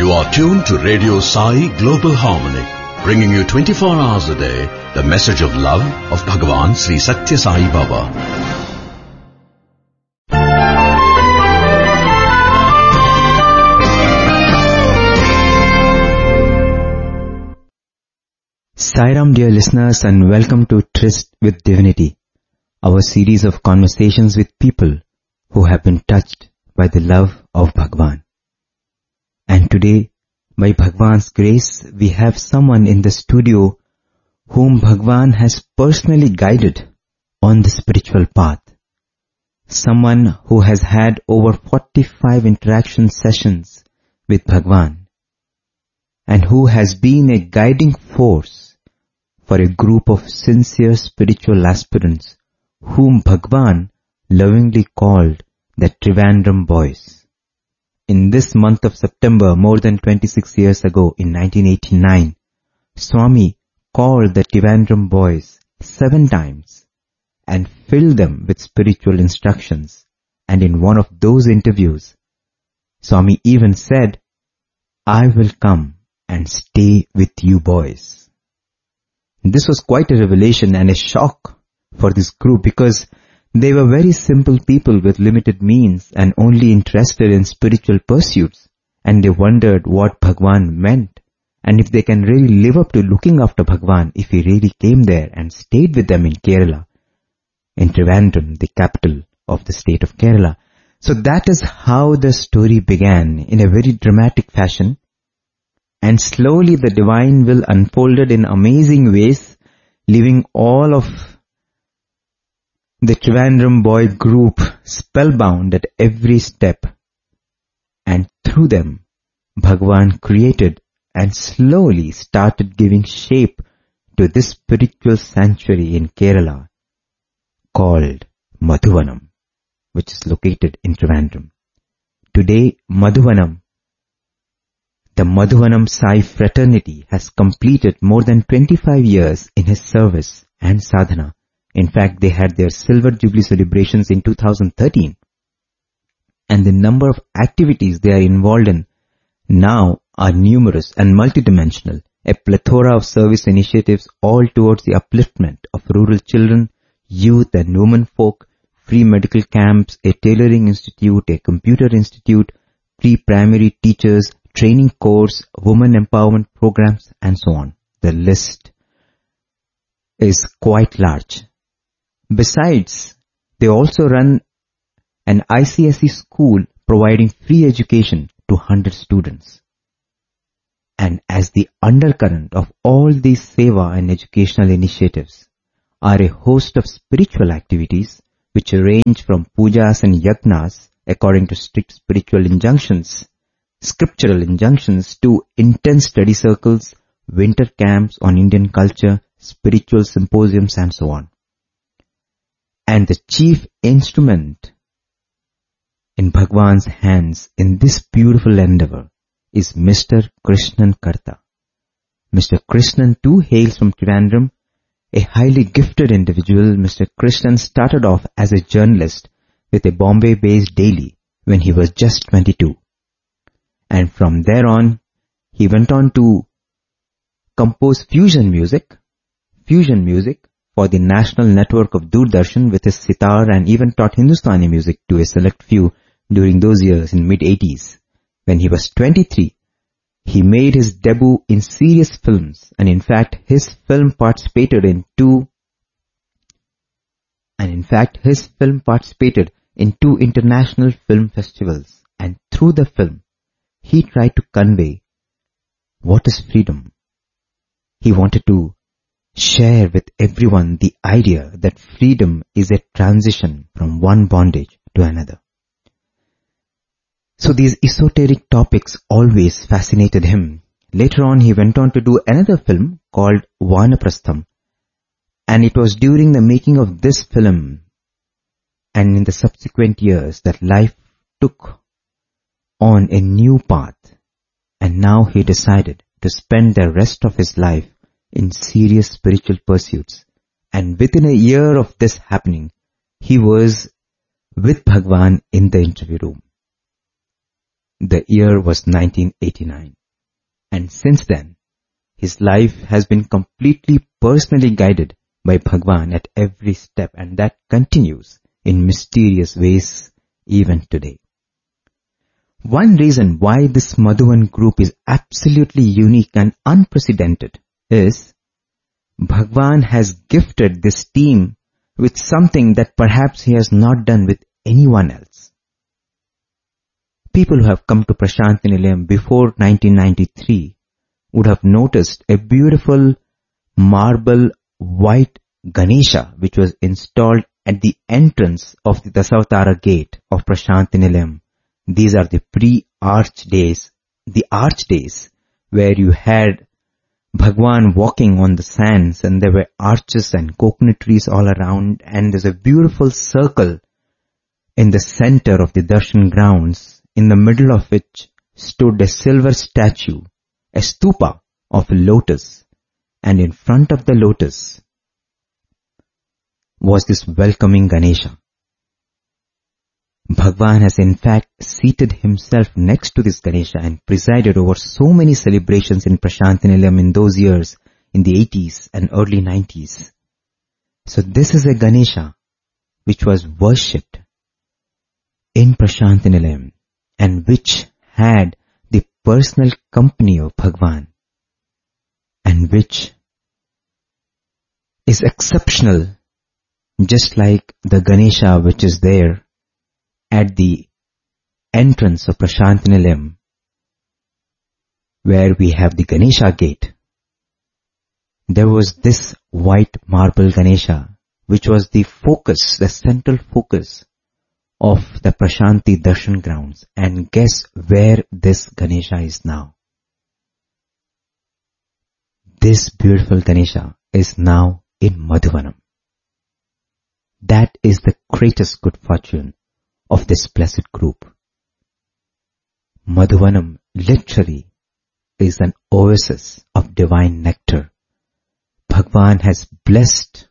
You are tuned to Radio Sai Global Harmony, bringing you 24 hours a day the message of love of Bhagavan Sri Satya Sai Baba. Sairam, dear listeners, and welcome to Tryst with Divinity, our series of conversations with people who have been touched by the love of Bhagavan. And today, by Bhagavan's grace, we have someone in the studio whom Bhagavan has personally guided on the spiritual path. Someone who has had over 45 interaction sessions with Bhagavan and who has been a guiding force for a group of sincere spiritual aspirants whom Bhagavan lovingly called the Trivandrum Boys. In this month of September, more than 26 years ago, in 1989, Swami called the Trivandrum Boys 7 times and filled them with spiritual instructions. And in one of those interviews, Swami even said, "I will come and stay with you boys." This was quite a revelation and a shock for this group because they were very simple people with limited means and only interested in spiritual pursuits, and they wondered what Bhagavan meant and if they can really live up to looking after Bhagavan if he really came there and stayed with them in Kerala, in Trivandrum, the capital of the state of Kerala. So that is how the story began, in a very dramatic fashion, and slowly the divine will unfolded in amazing ways, leaving all of the Trivandrum boy group spellbound at every step. And through them, Bhagavan created and slowly started giving shape to this spiritual sanctuary in Kerala called Madhuvanam, which is located in Trivandrum. Today, the Madhuvanam Sai fraternity has completed more than 25 years in his service and sadhana. In fact, they had their Silver Jubilee celebrations in 2013. And the number of activities they are involved in now are numerous and multidimensional. A plethora of service initiatives all towards the upliftment of rural children, youth and women folk, free medical camps, a tailoring institute, a computer institute, pre-primary teachers, training course, women empowerment programs, and so on. The list is quite large. Besides, they also run an ICSE school providing free education to 100 students. And as the undercurrent of all these seva and educational initiatives are a host of spiritual activities which range from pujas and yagnas according to strict spiritual injunctions, scriptural injunctions, to intense study circles, winter camps on Indian culture, spiritual symposiums, and so on. And the chief instrument in Bhagavan's hands in this beautiful endeavor is Mr. Krishnan Karta. Mr. Krishnan too hails from Trivandrum, a highly gifted individual. Mr. Krishnan started off as a journalist with a Bombay-based daily when he was just 22. And from there on, he went on to compose fusion music for the national network of Doordarshan with his sitar, and even taught Hindustani music to a select few during those years in mid-80s. When he was 23, he made his debut in serious films, and in fact his film participated in two international film festivals, and through the film he tried to convey what is freedom. He wanted to share with everyone the idea that freedom is a transition from one bondage to another. So these esoteric topics always fascinated him. Later on, he went on to do another film called Vanaprastham, and it was during the making of this film and in the subsequent years that life took on a new path, and now he decided to spend the rest of his life in serious spiritual pursuits. And within a year of this happening, he was with Bhagavan in the interview room. The year was 1989. And since then, his life has been completely personally guided by Bhagwan at every step, and that continues in mysterious ways even today. One reason why this Madhuvan group is absolutely unique and unprecedented is Bhagwan has gifted this team with something that perhaps he has not done with anyone else. People who have come to Prasanthi Nilayam before 1993 would have noticed a beautiful marble white Ganesha which was installed at the entrance of the Dasavatara gate of Prasanthi Nilayam. These are the pre-arch days, where you had Bhagwan walking on the sands and there were arches and coconut trees all around, and there's a beautiful circle in the center of the darshan grounds, in the middle of which stood a silver statue, a stupa of a lotus, and in front of the lotus was this welcoming Ganesha. Bhagwan has in fact seated himself next to this Ganesha and presided over so many celebrations in Prasanthi Nilayam in those years, in the 80s and early 90s. So this is a Ganesha which was worshipped in Prasanthi Nilayam and which had the personal company of Bhagwan, and which is exceptional, just like the Ganesha which is there at the entrance of Prasanthi Nilayam, where we have the Ganesha gate. There was this white marble Ganesha, which was the focus, the central focus of the Prasanthi Darshan grounds. And guess where this Ganesha is now? This beautiful Ganesha is now in Madhuvanam. That is the greatest good fortune of this blessed group. Madhuvanam literally is an oasis of divine nectar. Bhagwan has blessed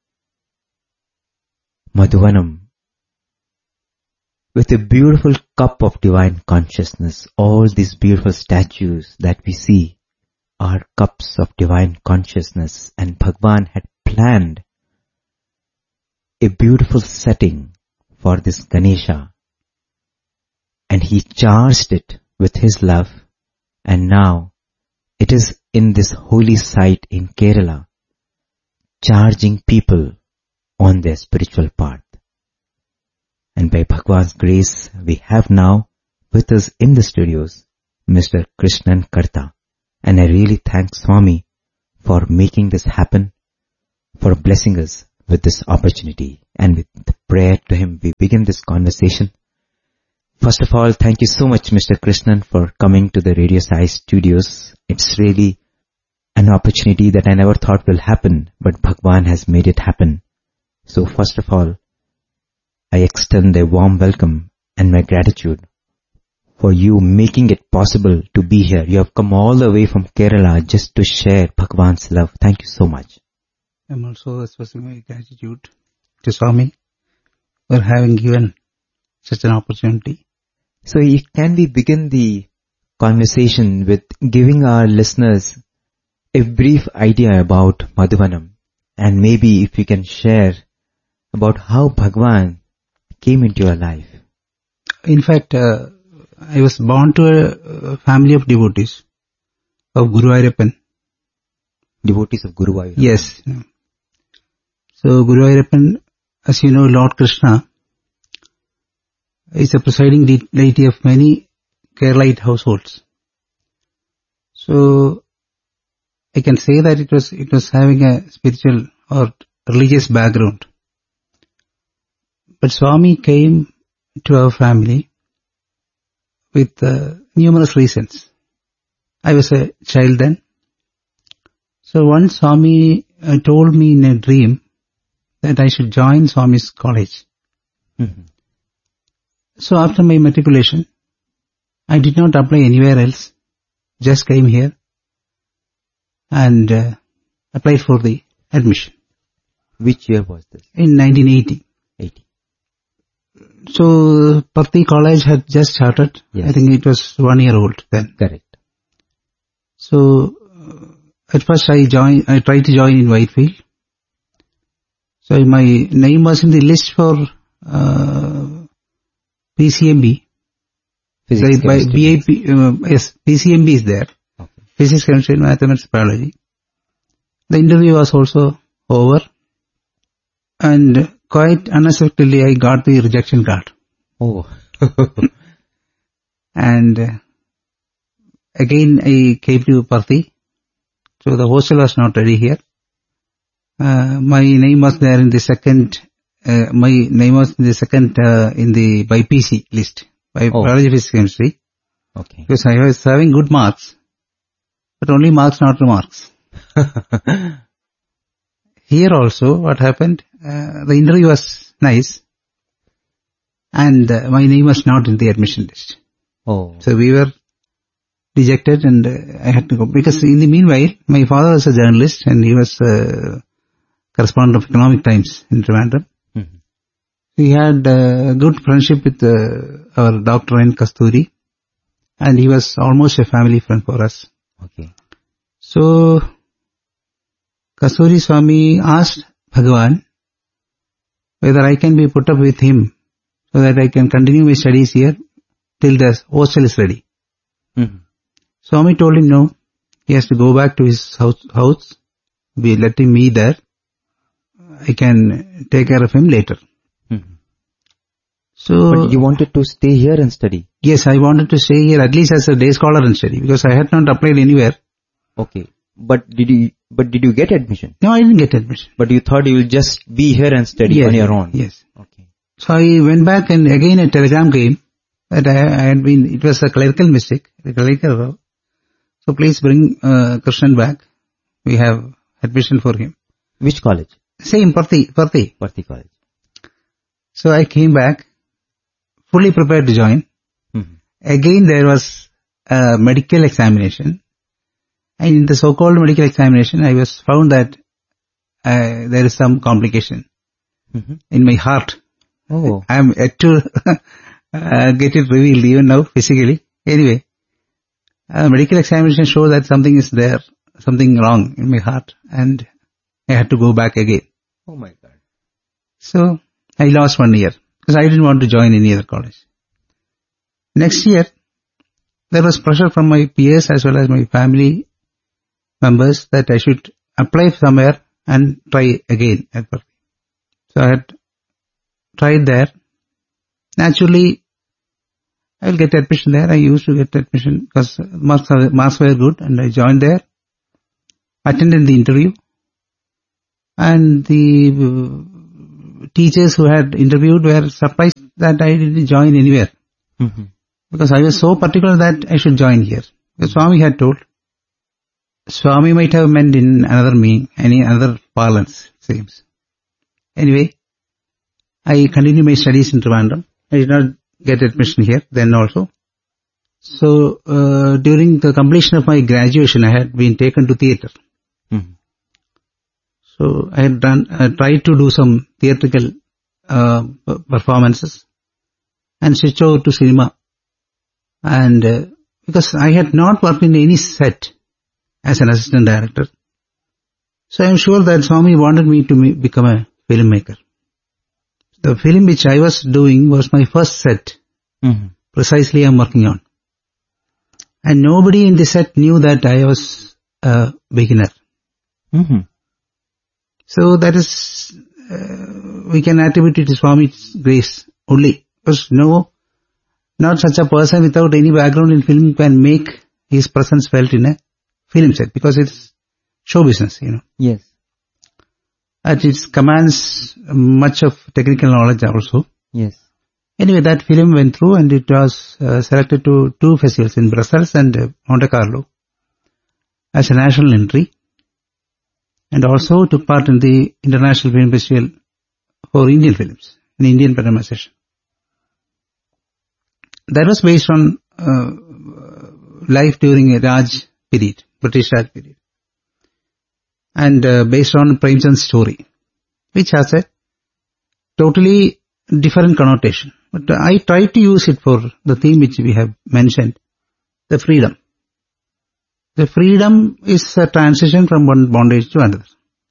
Madhuvanam with a beautiful cup of divine consciousness. All these beautiful statues that we see are cups of divine consciousness, and Bhagwan had planned a beautiful setting for this Ganesha, and he charged it with his love, and now it is in this holy site in Kerala, charging people on their spiritual path. And by Bhagwan's grace, we have now with us in the studios Mr. Krishnan Karta, and I really thank Swami for making this happen, for blessing us with this opportunity. And with the prayer to him, we begin this conversation. First of all, thank you so much, Mr. Krishnan, for coming to the Radio Sai studios. It's really an opportunity that I never thought will happen, but Bhagwan has made it happen. So first of all, I extend a warm welcome and my gratitude for you making it possible to be here. You have come all the way from Kerala just to share Bhagwan's love. Thank you so much. I'm also expressing my gratitude to Swami for having given such an opportunity. So can we begin the conversation with giving our listeners a brief idea about Madhuvanam, and maybe if you can share about how Bhagwan came into your life. In fact, I was born to a family of devotees of Guru Ayyappan. Devotees of Guru Ayyappan? Yes. So Guru Ayyappan, as you know, Lord Krishna is a presiding deity of many Keralite households. So I can say that it was having a spiritual or religious background. But Swami came to our family with numerous reasons. I was a child then. So once Swami told me in a dream that I should join Swami's college. Mm-hmm. So after my matriculation, I did not apply anywhere else, just came here and applied for the admission. Which year was this? In 1980. So Parthi College had just started. Yes. I think it was 1 year old then. Correct. So at first I tried to join in Whitefield. So my name was in the list for PCMB. Physics, By chemistry. BAP, yes, PCMB is there. Okay. Physics, Chemistry, Mathematics, Biology. The interview was also over. And quite unexpectedly I got the rejection card. Oh. And again I came to Parthi. So the hostel was not ready here. My name was there in the second, in the by PC list, by Biology, Physics, Chemistry. Okay. Because I was having good marks, but only marks, not remarks. Here also, what happened, the interview was nice, and my name was not in the admission list. Oh. So we were rejected and I had to go. Because in the meanwhile, my father was a journalist and he was correspondent of Economic Times in Trivandrum. Mm-hmm. He had a good friendship with our Dr. N. Kasturi, and he was almost a family friend for us. Okay. So, Kasturi Swami asked Bhagavan whether I can be put up with him so that I can continue my studies here till the hostel is ready. Mm-hmm. Swami told him no, he has to go back to his house. We let him be there. I can take care of him later. Mm-hmm. So, But you wanted to stay here and study? Yes, I wanted to stay here at least as a day scholar and study because I had not applied anywhere. Okay. But did you get admission? No, I didn't get admission. But you thought you will just be here and study on your own? Yes. Okay. So I went back and again a telegram came that it was a clerical mistake, a clerical error. So please bring Krishnan back. We have admission for him. Which college? Same, Parthi. Parthi College. So I came back, fully prepared to join. Mm-hmm. Again there was a medical examination. And in the so-called medical examination, I was found that there is some complication in my heart. Oh. I am yet to get it revealed even now physically. Anyway, medical examination showed that something is there, something wrong in my heart, and I had to go back again. Oh my God. So I lost 1 year because I didn't want to join any other college. Next year, there was pressure from my peers as well as my family members that I should apply somewhere and try again at Parthi. So I had tried there. Naturally, I will get admission there. I used to get admission because marks were good, and I joined there, attended the interview, and the teachers who had interviewed were surprised that I didn't join anywhere. Mm-hmm. Because I was so particular that I should join here. The Swami had told. Swami might have meant in another meaning, any other parlance, seems. Anyway, I continued my studies in Trivandrum. I did not get admission here then also. So, during the completion of my graduation, I had been taken to theatre. Mm-hmm. So, I had tried to do some theatrical performances and switch over to cinema. And because I had not worked in any set as an assistant director, so I am sure that Swami wanted me to become a filmmaker. The film which I was doing was my first set, precisely I am working on. And nobody in the set knew that I was a beginner. Mm-hmm. So that is, we can attribute it to Swami's grace only. Because not such a person without any background in film can make his presence felt in a film set, because it's show business, Yes. And it commands much of technical knowledge also. Yes. Anyway, that film went through and it was selected to 2 festivals in Brussels and Monte Carlo as a national entry, and also took part in the International Film Festival for Indian films, an Indian dramatization. That was based on life during a Raj period, British Raj period, and based on Premchand's story, which has a totally different connotation. But I try to use it for the theme which we have mentioned, the freedom. The freedom is a transition from one bondage to another.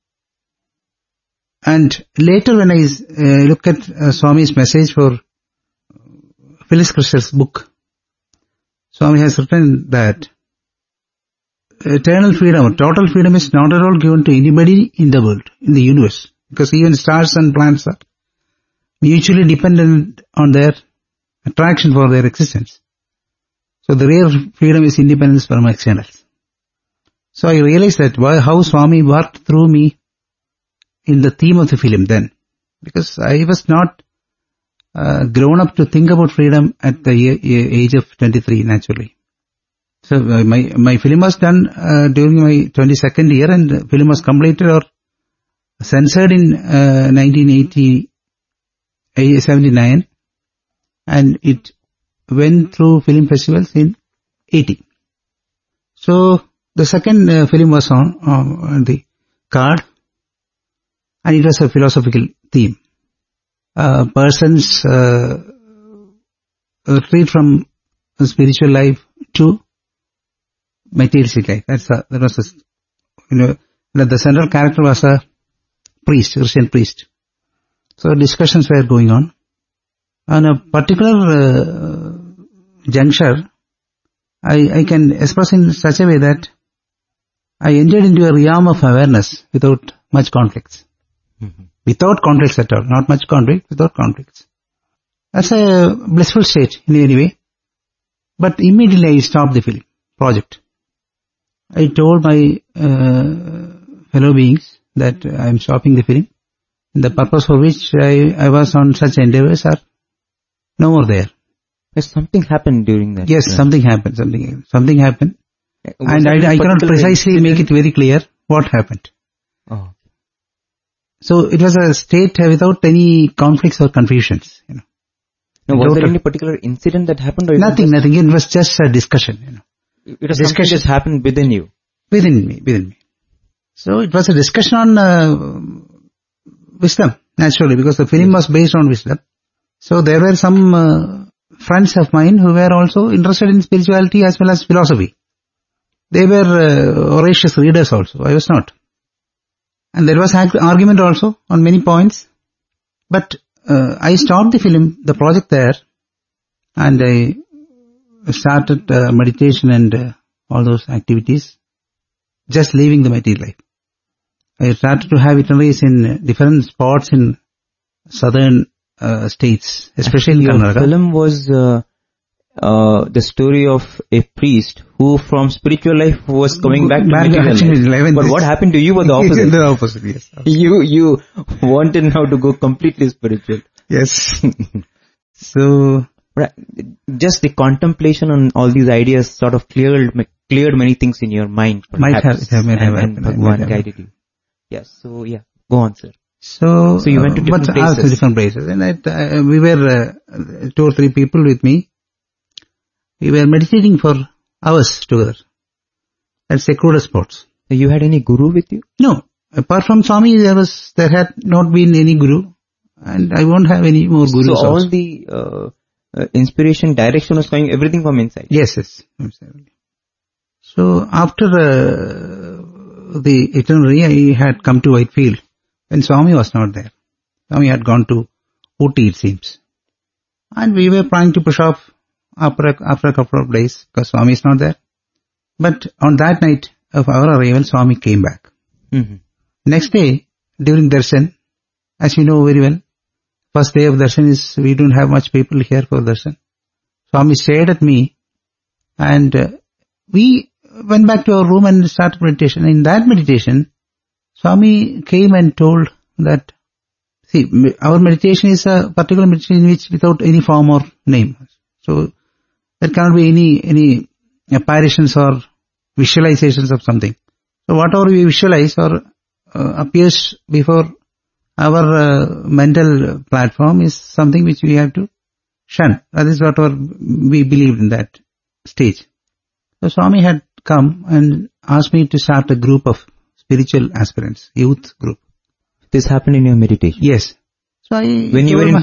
And later when I look at Swami's message for Phyllis Crystal's book, Swami has written that eternal freedom, or total freedom is not at all given to anybody in the world, in the universe. Because even stars and planets are mutually dependent on their attraction for their existence. So the real freedom is independence from externals. So I realized that how Swami worked through me in the theme of the film then. Because I was not grown up to think about freedom at the age of 23 naturally. So my film was done during my 22nd year, and the film was completed or censored in 1979, and it went through film festivals in 80. So the second film was on the card, and it was a philosophical theme. Persons retreat from spiritual life to materialistic life. That was the central character was a priest, Christian priest. So discussions were going on. On a particular juncture, I can express in such a way that I entered into a realm of awareness without much conflicts. Mm-hmm. Without conflicts at all. Not much conflict, without conflicts. That's a blissful state in any way. But immediately I stopped the film project. I told my fellow beings that I am stopping the film. The purpose for which I was on such endeavors are no more there. Yes, something happened during that. Yes, something happened. Something happened. And I cannot precisely make it very clear what happened. Oh. So it was a state without any conflicts or confusions. Now, was there any particular incident that happened? Or nothing. It was just a discussion. It was discussion just happened within you. Within me. So it was a discussion on wisdom, naturally, because the film was based on wisdom. So there were some friends of mine who were also interested in spirituality as well as philosophy. They were voracious readers also. I was not. And there was argument also on many points. But I stopped the project there, and I started meditation and all those activities, just leaving the material life. I started to have itineraries in different spots in southern states, especially in Karnataka. The film was the story of a priest who from spiritual life was coming back to material life. But what happened to you was the opposite. The opposite, yes. You wanted now to go completely spiritual. Yes. So just the contemplation on all these ideas sort of cleared many things in your mind. Perhaps, might have and Bhagwan guided you. Yes. So yeah, go on, sir. So you went to different places. And we were 2 or 3 people with me. We were meditating for hours together at secluded spots. You had any guru with you? No. Apart from Swami, there had not been any guru, and I won't have any more gurus. So all the inspiration, direction was coming, everything from inside? Yes. So after the itinerary, I had come to Whitefield when Swami was not there. Swami had gone to Ooty, it seems. And we were planning to push off after a couple of days because Swami is not there. But on that night of our arrival, Swami came back. Mm-hmm. Next day, during darshan, as you know very well, first day of darshan is, we don't have much people here for darshan. Swami stared at me, and we went back to our room and started meditation. In that meditation, Swami came and told that, see, our meditation is a particular meditation in which without any form or name. So there cannot be any apparitions or visualizations of something. So whatever we visualize or appears before our mental platform is something which we have to shun. That is whatever we believed in that stage. So Swami had come and asked me to start a group of spiritual aspirants, youth group. This happened in your meditation? Yes. So when you were in Parthi?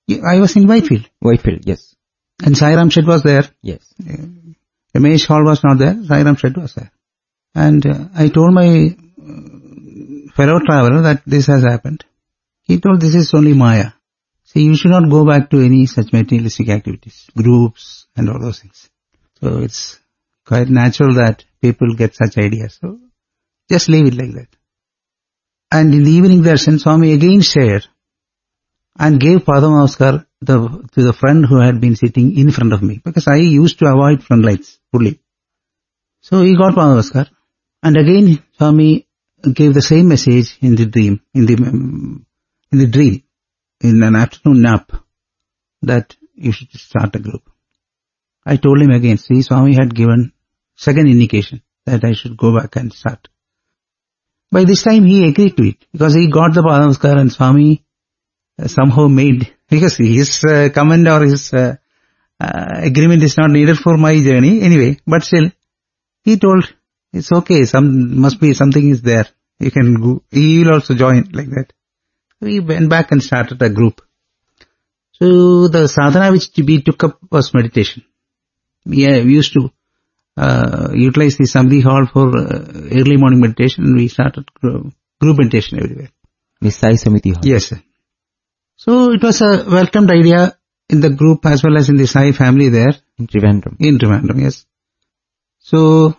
I was in Whitefield. Whitefield, yes. And Sai Ram Shed was there. Yes. Ramesh Hall was not there. Sai Ram Shed was there. And I told my fellow traveler that this has happened. He told this is only Maya. See, you should not go back to any such materialistic activities, groups and all those things. So it's quite natural that people get such ideas. So just leave it like that. And in the evening darshan, Swami again shared and gave Padamavaskar to the friend who had been sitting in front of me, because I used to avoid front lights fully. So he got Padamavaskar, and again Swami gave the same message in the dream, in an afternoon nap, that you should start a group. I told him again, see, Swami had given second indication that I should go back and start. By this time he agreed to it, because he got the Padamavaskar, and Swami somehow made, because his comment or his agreement is not needed for my journey anyway, but still, he told, it's okay, must be something is there. You can go, he will also join like that. We went back and started a group. So the sadhana which we took up was meditation. We used to utilize the Samdhi hall for early morning meditation, and we started group meditation everywhere. The Sai Samiti hall. Yes, sir. So it was a welcomed idea in the group as well as in the Sai family there. In Trivandrum. In Trivandrum, yes. So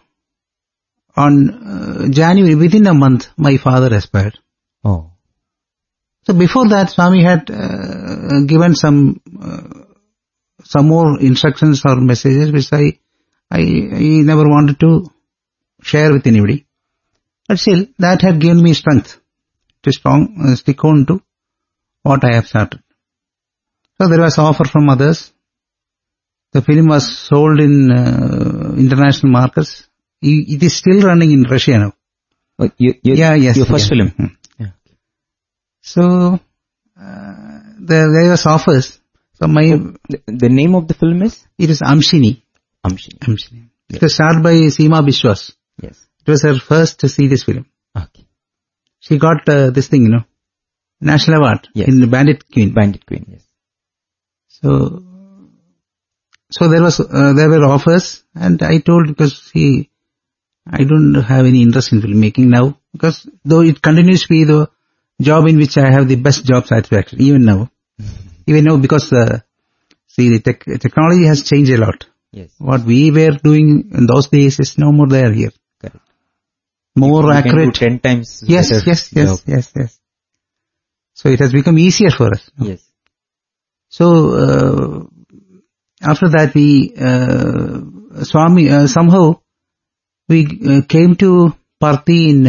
on January, within a month, my father expired. Oh. So before that, Swami had given some more instructions or messages which I never wanted to share with anybody. But still, that had given me strength to stick on to what I have started. So there was offer from others. The film was sold in international markets. It is still running in Russia now. Oh, your first film? Yeah. So there was offers. So the name of the film is? It is Amshini. Amshini. Yes. It was starred by Seema Biswas. Yes. It was her first serious film. Okay. She got this thing, National Award in the Bandit Queen. Bandit Queen, yes. So there were offers, and I told, because I don't have any interest in filmmaking now, because though it continues to be the job in which I have the best job satisfaction, even now, because the technology has changed a lot. Yes. What we were doing in those days is no more there here. Correct. More accurate. Can do 10 times. Yes. So it has become easier for us. Yes. So after that, somehow we came to Parthi in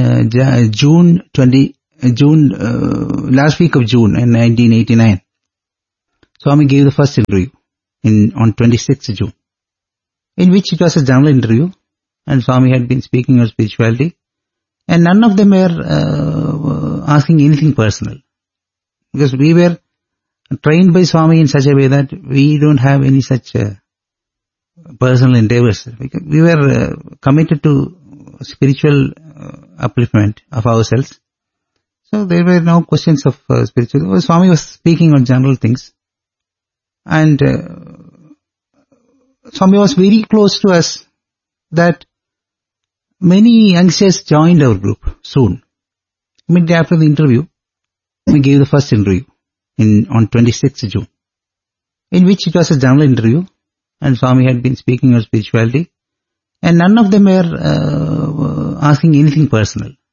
last week of June in 1989. Swami gave the first interview on 26th June, in which it was a general interview, and Swami had been speaking on spirituality, and none of them were asking anything personal, because we were trained by Swami in such a way that we don't have any such personal endeavors. We were committed to spiritual upliftment of ourselves. So there were no questions of spiritual. Swami was speaking on general things. And Swami was very close to us, that many youngsters joined our group soon. Immediately after the interview, we gave the first interview on 26th June, in which it was a general interview, and Swami had been speaking on spirituality, and none of them were asking anything personal.